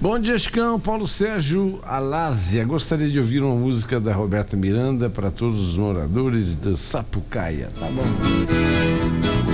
Bom dia, Chicão. Paulo Sérgio Alásia. Gostaria de ouvir uma música da Roberta Miranda para todos os moradores de Sapucaia. Tá bom.